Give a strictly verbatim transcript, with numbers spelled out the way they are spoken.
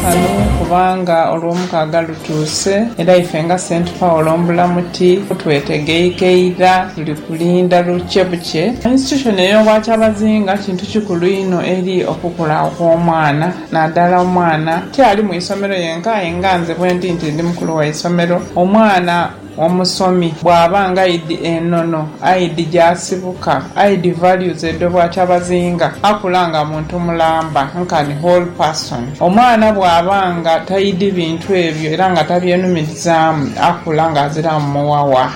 kano kubanga olw'omukaaga lutuuse era ife nga Saint Paul Ombulamuti twetegeikeira tuli kulinda luce buce. Institution ey'Obwakyabazinga kintu kikulu ino eri okukula kw'omwana naddala omwana tyali mu isomero yenka yenga nze bwe ndi nti ndi mukulu wa isomero. Omwana omusomi bw'abanga ayidi enono ayidi gyasibuka ayidi values eddo Bwakyabazinga akulanga muntu mulamba nkani whole person. Omwana bw'abanga tayidi bintu ebyo era nga tabyeenumirizaamu akulanga azira muwawa